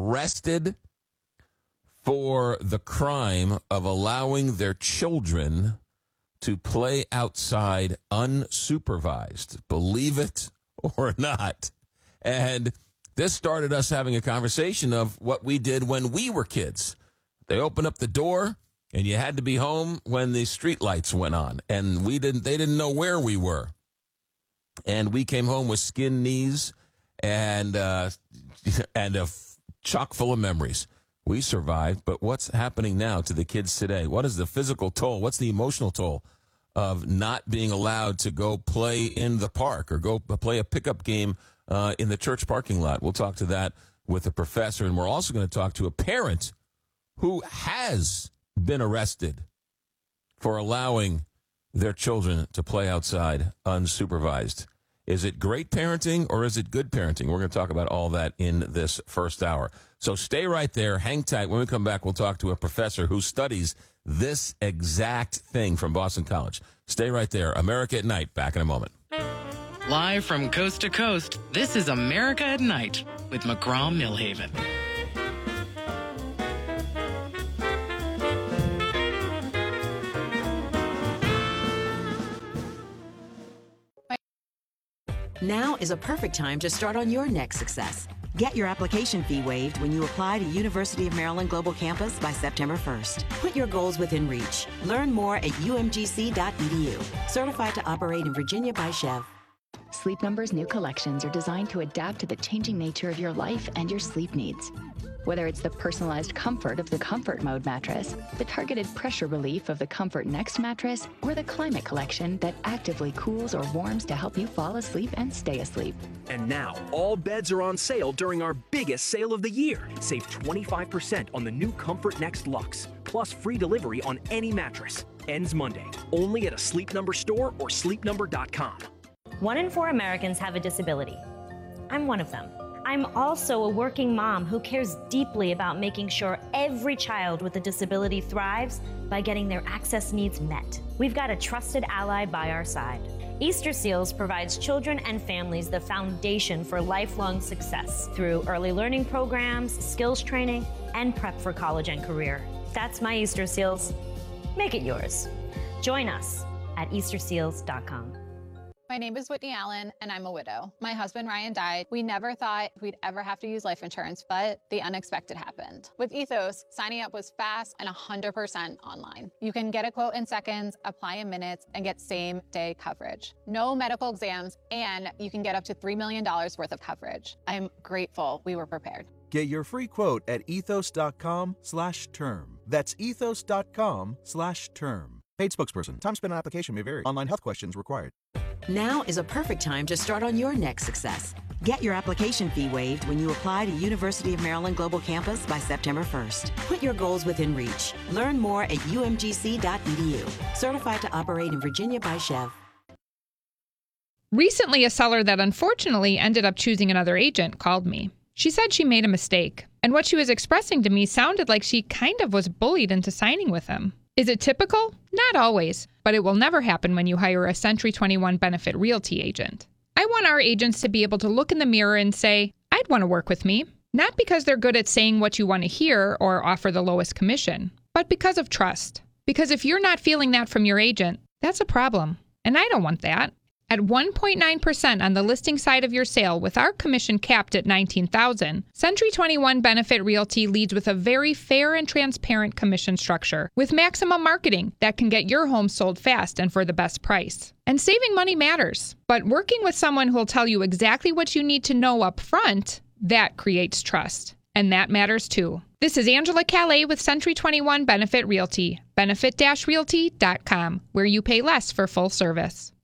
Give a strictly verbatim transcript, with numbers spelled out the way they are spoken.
arrested for the crime of allowing their children to play outside unsupervised, believe it or not. And this started us having a conversation of what we did when we were kids. They opened up the door, and you had to be home when the street lights went on, and we didn't. They didn't know where we were. And we came home with skinned knees and uh, and a f- chock full of memories. We survived, but what's happening now to the kids today? What is the physical toll? What's the emotional toll of not being allowed to go play in the park or go play a pickup game uh, in the church parking lot? We'll talk to that with a professor, and we're also going to talk to a parent who has been arrested for allowing their children to play outside unsupervised. Is it great parenting or is it good parenting? We're going to talk about all that in this first hour. So stay right there. Hang tight. When we come back, we'll talk to a professor who studies this exact thing from Boston College. Stay right there. America at Night. Back in a moment. Live from coast to coast, this is America at Night with McGraw Millhaven. Now is a perfect time to start on your next success. Get your application fee waived when you apply to University of Maryland Global Campus by September first. Put your goals within reach. Learn more at u m g c dot e d u. Certified to operate in Virginia by Chev. Sleep Number's new collections are designed to adapt to the changing nature of your life and your sleep needs. Whether it's the personalized comfort of the Comfort Mode mattress, the targeted pressure relief of the Comfort Next mattress, or the Climate Collection that actively cools or warms to help you fall asleep and stay asleep. And now, all beds are on sale during our biggest sale of the year. Save twenty-five percent on the new Comfort Next Luxe, plus free delivery on any mattress. Ends Monday, only at a Sleep Number store or sleep number dot com. One in four Americans have a disability. I'm one of them. I'm also a working mom who cares deeply about making sure every child with a disability thrives by getting their access needs met. We've got a trusted ally by our side. Easter Seals provides children and families the foundation for lifelong success through early learning programs, skills training, and prep for college and career. That's my Easter Seals. Make it yours. Join us at easter seals dot com. My name is Whitney Allen, and I'm a widow. My husband, Ryan, died. We never thought we'd ever have to use life insurance, but the unexpected happened. With Ethos, signing up was fast and one hundred percent online. You can get a quote in seconds, apply in minutes, and get same-day coverage. No medical exams, and you can get up to three million dollars worth of coverage. I'm grateful we were prepared. Get your free quote at ethos.com slash term. That's ethos.com slash term. Paid spokesperson. Time spent on application may vary. Online health questions required. Now is a perfect time to start on your next success. Get your application fee waived when you apply to University of Maryland Global Campus by September first. Put your goals within reach. Learn more at u m g c dot e d u. Certified to operate in Virginia by Chev. Recently, a seller that unfortunately ended up choosing another agent called me. She said she made a mistake, and what she was expressing to me sounded like she kind of was bullied into signing with him. Is it typical? Not always, but it will never happen when you hire a Century twenty-one Benefit Realty agent. I want our agents to be able to look in the mirror and say, I'd want to work with me. Not because they're good at saying what you want to hear or offer the lowest commission, but because of trust. Because if you're not feeling that from your agent, that's a problem. And I don't want that. At one point nine percent on the listing side of your sale with our commission capped at nineteen thousand dollars, Century twenty-one Benefit Realty leads with a very fair and transparent commission structure with maximum marketing that can get your home sold fast and for the best price. And saving money matters, but working with someone who will tell you exactly what you need to know up front, that creates trust. And that matters too. This is Angela Calais with Century twenty-one Benefit Realty, benefit dash realty dot com, where you pay less for full service.